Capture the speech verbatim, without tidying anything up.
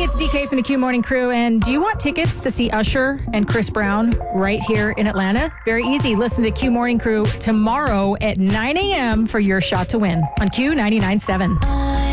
it's D K from the Q Morning Crew. And do you want tickets to see Usher and Chris Brown right here in Atlanta? Very easy. Listen to Q Morning Crew tomorrow at nine a.m. for your shot to win on Q ninety-nine point seven.